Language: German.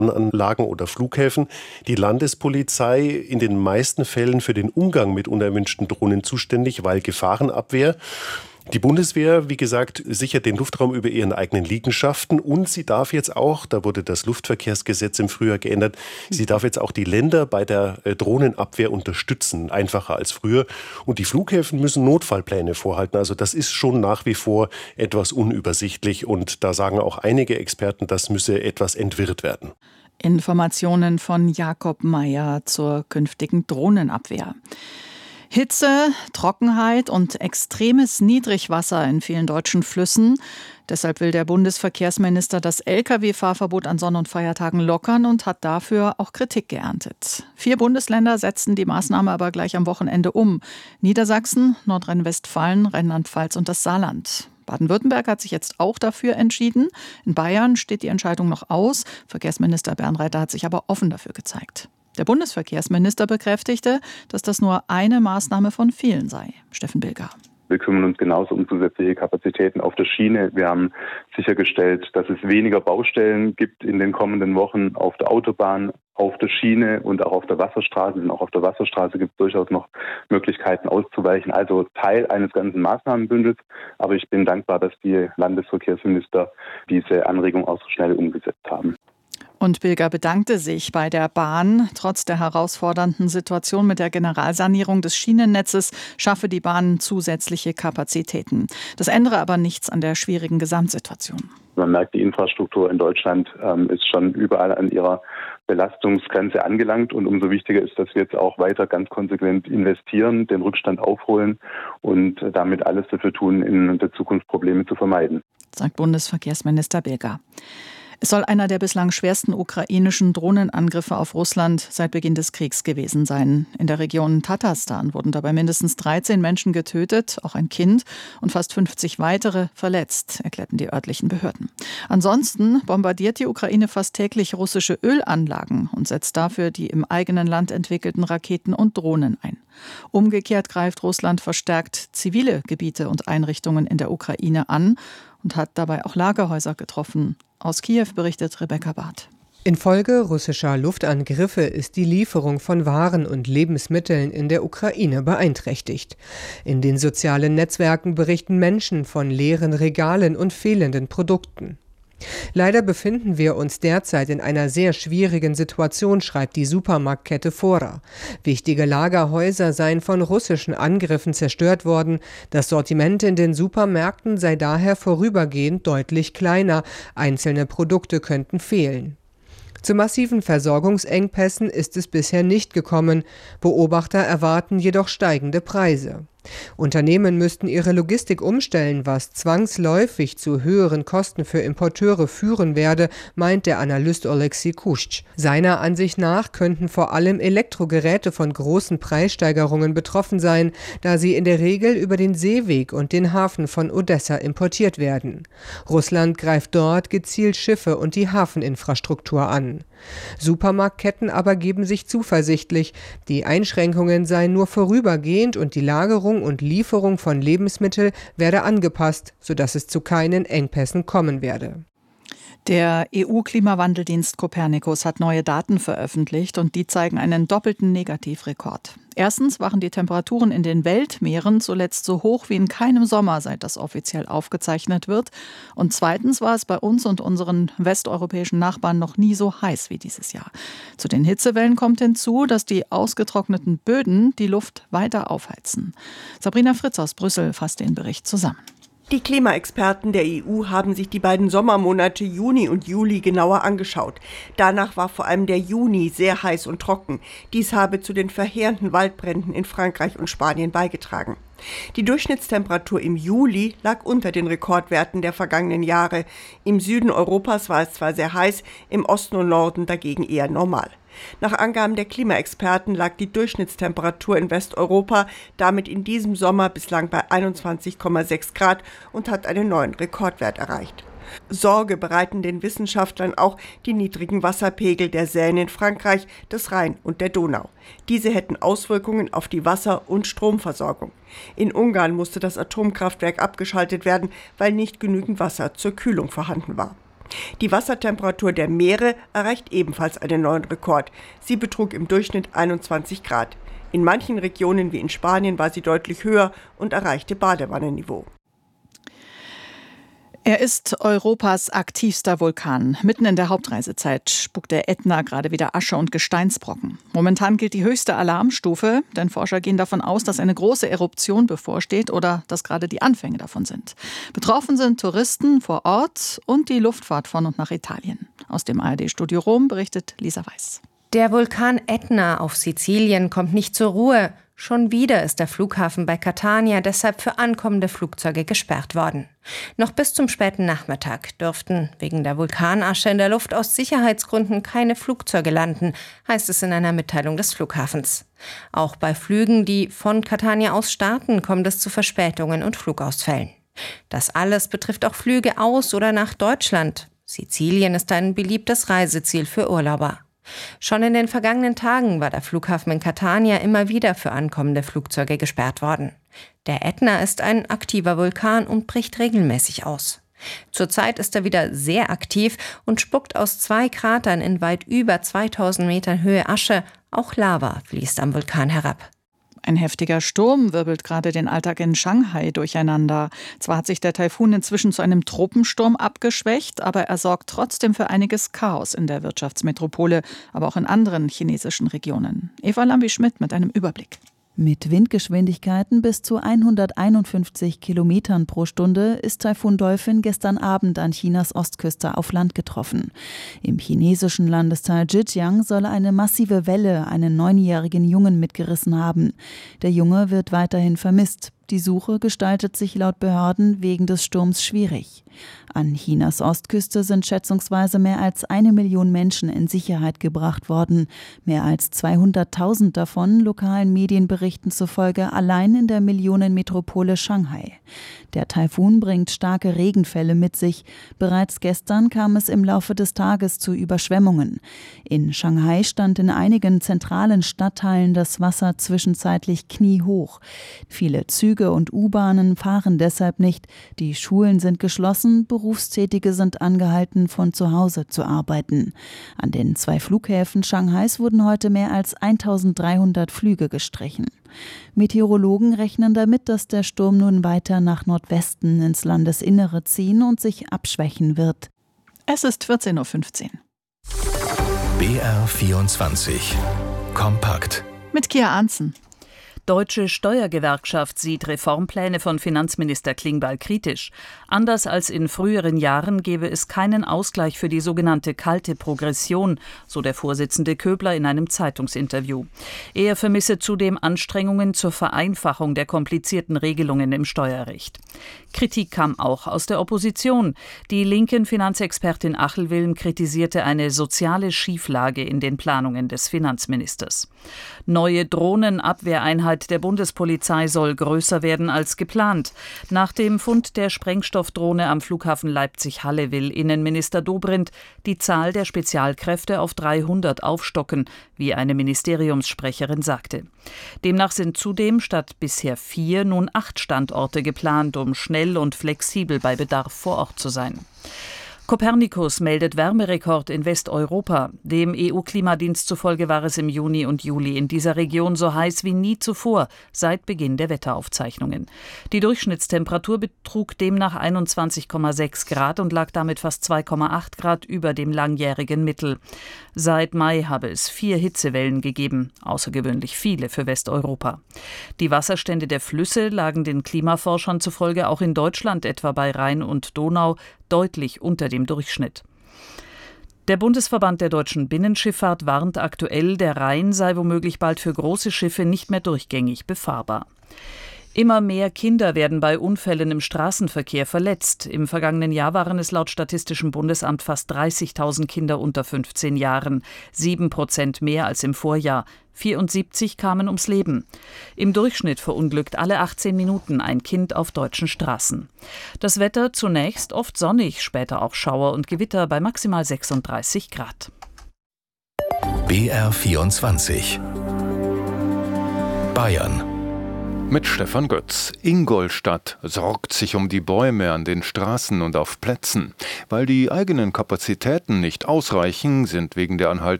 Anlagen oder Flughäfen. Die Landespolizei in den meisten Fällen für den Umgang mit unerwünschten Drohnen zuständig, weil Gefahrenabwehr. Die Bundeswehr, wie gesagt, sichert den Luftraum über ihren eigenen Liegenschaften und sie darf jetzt auch, da wurde das Luftverkehrsgesetz im Frühjahr geändert, sie darf jetzt auch die Länder bei der Drohnenabwehr unterstützen, einfacher als früher. Und die Flughäfen müssen Notfallpläne vorhalten. Also das ist schon nach wie vor etwas unübersichtlich und da sagen auch einige Experten, das müsse etwas entwirrt werden. Informationen von Jakob Mayer zur künftigen Drohnenabwehr. Hitze, Trockenheit und extremes Niedrigwasser in vielen deutschen Flüssen. Deshalb will der Bundesverkehrsminister das Lkw-Fahrverbot an Sonn- und Feiertagen lockern und hat dafür auch Kritik geerntet. 4 Bundesländer setzten die Maßnahme aber gleich am Wochenende um. Niedersachsen, Nordrhein-Westfalen, Rheinland-Pfalz und das Saarland. Baden-Württemberg hat sich jetzt auch dafür entschieden. In Bayern steht die Entscheidung noch aus. Verkehrsminister Bernreiter hat sich aber offen dafür gezeigt. Der Bundesverkehrsminister bekräftigte, dass das nur eine Maßnahme von vielen sei. Steffen Bilger. Wir kümmern uns genauso um zusätzliche Kapazitäten auf der Schiene. Wir haben sichergestellt, dass es weniger Baustellen gibt in den kommenden Wochen auf der Autobahn, auf der Schiene und auch auf der Wasserstraße. Und auch auf der Wasserstraße gibt es durchaus noch Möglichkeiten auszuweichen. Also Teil eines ganzen Maßnahmenbündels. Aber ich bin dankbar, dass die Landesverkehrsminister diese Anregung auch so schnell umgesetzt haben. Und Bilger bedankte sich bei der Bahn. Trotz der herausfordernden Situation mit der Generalsanierung des Schienennetzes schaffe die Bahn zusätzliche Kapazitäten. Das ändere aber nichts an der schwierigen Gesamtsituation. Man merkt, die Infrastruktur in Deutschland ist schon überall an ihrer Belastungsgrenze angelangt. Und umso wichtiger ist, dass wir jetzt auch weiter ganz konsequent investieren, den Rückstand aufholen und damit alles dafür tun, in der Zukunft Probleme zu vermeiden, sagt Bundesverkehrsminister Bilger. Es soll einer der bislang schwersten ukrainischen Drohnenangriffe auf Russland seit Beginn des Kriegs gewesen sein. In der Region Tatarstan wurden dabei mindestens 13 Menschen getötet, auch ein Kind, und fast 50 weitere verletzt, erklärten die örtlichen Behörden. Ansonsten bombardiert die Ukraine fast täglich russische Ölanlagen und setzt dafür die im eigenen Land entwickelten Raketen und Drohnen ein. Umgekehrt greift Russland verstärkt zivile Gebiete und Einrichtungen in der Ukraine an und hat dabei auch Lagerhäuser getroffen. Aus Kiew berichtet Rebecca Barth. Infolge russischer Luftangriffe ist die Lieferung von Waren und Lebensmitteln in der Ukraine beeinträchtigt. In den sozialen Netzwerken berichten Menschen von leeren Regalen und fehlenden Produkten. Leider befinden wir uns derzeit in einer sehr schwierigen Situation, schreibt die Supermarktkette Fora. Wichtige Lagerhäuser seien von russischen Angriffen zerstört worden. Das Sortiment in den Supermärkten sei daher vorübergehend deutlich kleiner. Einzelne Produkte könnten fehlen. Zu massiven Versorgungsengpässen ist es bisher nicht gekommen. Beobachter erwarten jedoch steigende Preise. Unternehmen müssten ihre Logistik umstellen, was zwangsläufig zu höheren Kosten für Importeure führen werde, meint der Analyst Oleksiy Kusch. Seiner Ansicht nach könnten vor allem Elektrogeräte von großen Preissteigerungen betroffen sein, da sie in der Regel über den Seeweg und den Hafen von Odessa importiert werden. Russland greift dort gezielt Schiffe und die Hafeninfrastruktur an. Supermarktketten aber geben sich zuversichtlich. Die Einschränkungen seien nur vorübergehend und die Lagerung und Lieferung von Lebensmitteln werde angepasst, sodass es zu keinen Engpässen kommen werde. Der EU-Klimawandeldienst Copernicus hat neue Daten veröffentlicht und die zeigen einen doppelten Negativrekord. Erstens waren die Temperaturen in den Weltmeeren zuletzt so hoch wie in keinem Sommer, seit das offiziell aufgezeichnet wird. Und zweitens war es bei uns und unseren westeuropäischen Nachbarn noch nie so heiß wie dieses Jahr. Zu den Hitzewellen kommt hinzu, dass die ausgetrockneten Böden die Luft weiter aufheizen. Sabrina Fritz aus Brüssel fasst den Bericht zusammen. Die Klimaexperten der EU haben sich die beiden Sommermonate Juni und Juli genauer angeschaut. Danach war vor allem der Juni sehr heiß und trocken. Dies habe zu den verheerenden Waldbränden in Frankreich und Spanien beigetragen. Die Durchschnittstemperatur im Juli lag unter den Rekordwerten der vergangenen Jahre. Im Süden Europas war es zwar sehr heiß, im Osten und Norden dagegen eher normal. Nach Angaben der Klimaexperten lag die Durchschnittstemperatur in Westeuropa damit in diesem Sommer bislang bei 21,6 Grad und hat einen neuen Rekordwert erreicht. Sorge bereiten den Wissenschaftlern auch die niedrigen Wasserpegel der Seine in Frankreich, des Rhein und der Donau. Diese hätten Auswirkungen auf die Wasser- und Stromversorgung. In Ungarn musste das Atomkraftwerk abgeschaltet werden, weil nicht genügend Wasser zur Kühlung vorhanden war. Die Wassertemperatur der Meere erreicht ebenfalls einen neuen Rekord. Sie betrug im Durchschnitt 21 Grad. In manchen Regionen wie in Spanien war sie deutlich höher und erreichte Badewannenniveau. Er ist Europas aktivster Vulkan. Mitten in der Hauptreisezeit spuckt der Ätna gerade wieder Asche und Gesteinsbrocken. Momentan gilt die höchste Alarmstufe, denn Forscher gehen davon aus, dass eine große Eruption bevorsteht oder dass gerade die Anfänge davon sind. Betroffen sind Touristen vor Ort und die Luftfahrt von und nach Italien. Aus dem ARD-Studio Rom berichtet Lisa Weiß. Der Vulkan Ätna auf Sizilien kommt nicht zur Ruhe. Schon wieder ist der Flughafen bei Catania deshalb für ankommende Flugzeuge gesperrt worden. Noch bis zum späten Nachmittag dürften wegen der Vulkanasche in der Luft aus Sicherheitsgründen keine Flugzeuge landen, heißt es in einer Mitteilung des Flughafens. Auch bei Flügen, die von Catania aus starten, kommt es zu Verspätungen und Flugausfällen. Das alles betrifft auch Flüge aus oder nach Deutschland. Sizilien ist ein beliebtes Reiseziel für Urlauber. Schon in den vergangenen Tagen war der Flughafen in Catania immer wieder für ankommende Flugzeuge gesperrt worden. Der Ätna ist ein aktiver Vulkan und bricht regelmäßig aus. Zurzeit ist er wieder sehr aktiv und spuckt aus 2 Kratern in weit über 2000 Metern Höhe Asche. Auch Lava fließt am Vulkan herab. Ein heftiger Sturm wirbelt gerade den Alltag in Shanghai durcheinander. Zwar hat sich der Taifun inzwischen zu einem Tropensturm abgeschwächt, aber er sorgt trotzdem für einiges Chaos in der Wirtschaftsmetropole, aber auch in anderen chinesischen Regionen. Eva Lambi-Schmidt mit einem Überblick. Mit Windgeschwindigkeiten bis zu 151 Kilometern pro Stunde ist Taifun Dolphin gestern Abend an Chinas Ostküste auf Land getroffen. Im chinesischen Landesteil Zhejiang soll eine massive Welle einen 9-jährigen Jungen mitgerissen haben. Der Junge wird weiterhin vermisst. Die Suche gestaltet sich laut Behörden wegen des Sturms schwierig. An Chinas Ostküste sind schätzungsweise mehr als 1 Million Menschen in Sicherheit gebracht worden. Mehr als 200.000 davon, lokalen Medienberichten zufolge, allein in der Millionenmetropole Shanghai. Der Taifun bringt starke Regenfälle mit sich. Bereits gestern kam es im Laufe des Tages zu Überschwemmungen. In Shanghai stand in einigen zentralen Stadtteilen das Wasser zwischenzeitlich kniehoch. Viele Züge und U-Bahnen fahren deshalb nicht. Die Schulen sind geschlossen, Berufstätige sind angehalten, von zu Hause zu arbeiten. An den 2 Flughäfen Shanghais wurden heute mehr als 1300 Flüge gestrichen. Meteorologen rechnen damit, dass der Sturm nun weiter nach Nordwesten ins Landesinnere ziehen und sich abschwächen wird. Es ist 14.15 Uhr. BR24 Kompakt Mit Kia Arntzen. Deutsche Steuergewerkschaft sieht Reformpläne von Finanzminister Klingbeil kritisch. Anders als in früheren Jahren gebe es keinen Ausgleich für die sogenannte kalte Progression, so der Vorsitzende Köbler in einem Zeitungsinterview. Er vermisse zudem Anstrengungen zur Vereinfachung der komplizierten Regelungen im Steuerrecht. Kritik kam auch aus der Opposition. Die linken Finanzexpertin Achel-Wilm kritisierte eine soziale Schieflage in den Planungen des Finanzministers. Neue Drohnenabwehreinheit der Bundespolizei soll größer werden als geplant. Nach dem Fund der Sprengstoffdrohne am Flughafen Leipzig-Halle will Innenminister Dobrindt die Zahl der Spezialkräfte auf 300 aufstocken, wie eine Ministeriumssprecherin sagte. Demnach sind zudem statt bisher 4 nun 8 Standorte geplant, um schnell und flexibel bei Bedarf vor Ort zu sein. Copernicus meldet Wärmerekord in Westeuropa. Dem EU-Klimadienst zufolge war es im Juni und Juli in dieser Region so heiß wie nie zuvor seit Beginn der Wetteraufzeichnungen. Die Durchschnittstemperatur betrug demnach 21,6 Grad und lag damit fast 2,8 Grad über dem langjährigen Mittel. Seit Mai habe es 4 Hitzewellen gegeben, außergewöhnlich viele für Westeuropa. Die Wasserstände der Flüsse lagen den Klimaforschern zufolge auch in Deutschland, etwa bei Rhein und Donau, deutlich unter dem Durchschnitt. Der Bundesverband der deutschen Binnenschifffahrt warnt aktuell, der Rhein sei womöglich bald für große Schiffe nicht mehr durchgängig befahrbar. Immer mehr Kinder werden bei Unfällen im Straßenverkehr verletzt. Im vergangenen Jahr waren es laut Statistischem Bundesamt fast 30.000 Kinder unter 15 Jahren, 7% mehr als im Vorjahr. 74 kamen ums Leben. Im Durchschnitt verunglückt alle 18 Minuten ein Kind auf deutschen Straßen. Das Wetter zunächst oft sonnig, später auch Schauer und Gewitter bei maximal 36 Grad. BR24 Bayern. Mit Stefan Götz. Ingolstadt sorgt sich um die Bäume an den Straßen und auf Plätzen. Weil die eigenen Kapazitäten nicht ausreichen, sind wegen der anhaltenden